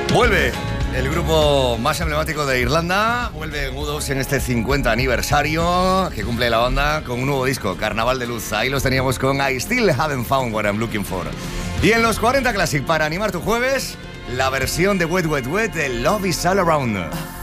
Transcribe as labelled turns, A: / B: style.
A: Vuelve el grupo más emblemático de Irlanda, vuelve U2 en este 50 aniversario que cumple la banda con un nuevo disco, Carnaval de Luz. Ahí los teníamos con I Still Haven't Found What I'm Looking For. Y en los 40 Classic, para animar tu jueves, la versión de Wet Wet Wet de Love Is All Around.